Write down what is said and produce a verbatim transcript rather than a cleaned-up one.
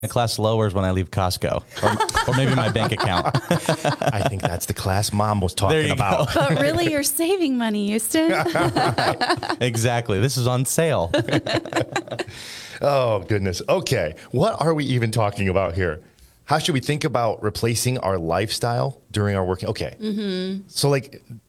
The class lowers when I leave Costco, or, or maybe my bank account. I think that's the class Mom was There talking you about. go. But really, you're saving money, Houston. Exactly. This is on sale. Oh, goodness. Okay. What are we even talking about here? How should we think about replacing our lifestyle during our working? Okay. Mm-hmm. So like